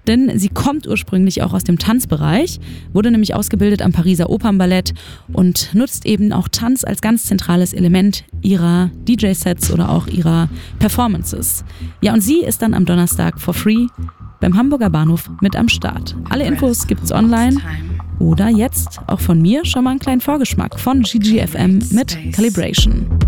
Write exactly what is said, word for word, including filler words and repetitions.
denn sie kommt ursprünglich auch aus dem Tanzbereich, wurde nämlich ausgebildet am Pariser Opernballett und nutzt eben auch Tanz als ganz zentrales Element ihrer D J-Sets oder auch ihrer Performances. Ja, und sie ist dann am Donnerstag for free beim Hamburger Bahnhof mit am Start. Alle Infos gibt's online oder jetzt auch von mir schon mal einen kleinen Vorgeschmack von G G F M mit Calibration.